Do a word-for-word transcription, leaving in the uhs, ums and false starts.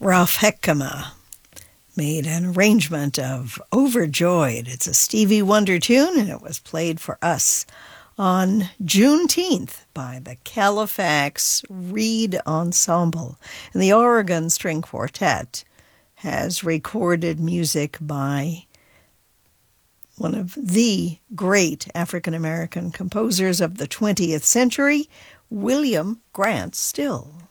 Ralph Heckema made an arrangement of Overjoyed. It's a Stevie Wonder tune, and it was played for us on Juneteenth by the Califax Reed Ensemble. And the Oregon String Quartet has recorded music by one of the great African-American composers of the twentieth century, William Grant Still.